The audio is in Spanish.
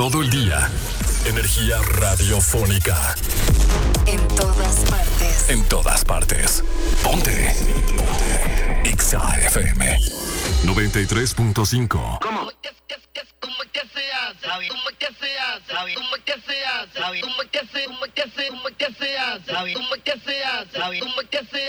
todo el día. Energía radiofónica. En todas partes. En todas partes. Ponte. Exa FM 93.5. ¿Cómo? ¿Cómo que se hace? ¿Cómo que se hace? ¿Cómo que se hace? ¿Cómo que se hace? ¿Cómo que se hace? ¿Cómo que se hace? ¿Cómo que se hace?